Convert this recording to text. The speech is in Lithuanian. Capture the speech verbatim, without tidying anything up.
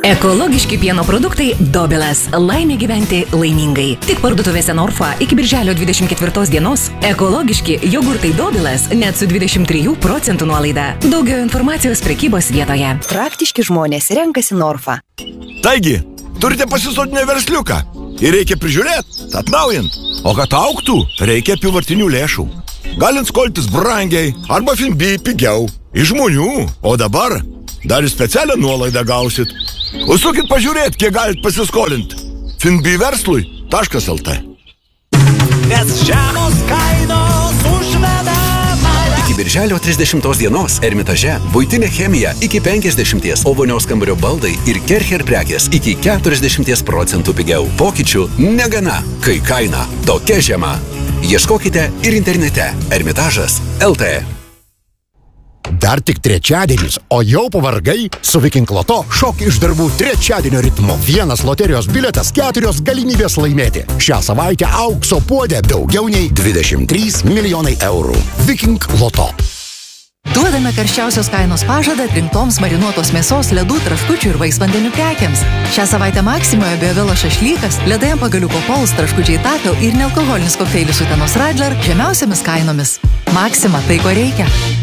Ekologiški pieno produktai Dobilas. Laimė gyventi laimingai. Tik parduotuvėse Norfa iki birželio dvidešimt ketvirtos dienos ekologiški jogurtai Dobilas net su dvidešimt trijų procentų nuolaida. Daugiau informacijos prekybos vietoje. Praktiški žmonės renkasi Norfa. Taigi, turite pasisodinę versliuką ir reikia prižiūrėti, atnaujint. O kad augtų, reikia apyvartinių lėšų. Galint skoltis brangiai arba Finbi pigiau. Iš žmonių. O dabar dar ir specialią nuolaidą gausit. Užsukit pažiūrėti, kiek galit pasiskolinti. finbi verslui taškas lt. Nes žemos kainos užveda mane. Iki birželio trisdešimtos dienos Ermitaže buitinė chemija iki penkiasdešimties, o vonios kambario baldai ir Kercher prekės iki keturiasdešimties procentų pigiau. Pokyčių negana, kai kaina tokia žema. Ieškokite ir internete ermitažas taškas lt. Dar tik trečiadienis, o jau pavargai? Su Viking Loto šok iš darbų trečiadienio ritmu. Vienas loterijos bilietas, keturios galimybės laimėti. Šią savaitę aukso puodė daugiau nei dvidešimt trys milijonai eurų. Viking Loto. Duodame karščiausios kainos pažadą rinktoms marinuotos mėsos, ledų, traškučių ir vaisvandenių prekiams. Šią savaitę Maksimoje Biovelo šašlykas, ledai ant pagaliuko pols, traškučiai Tafel ir nealkoholinis kokteilis Utenos Radler žemiausiamis kainomis. Maksima, tai ko reikia.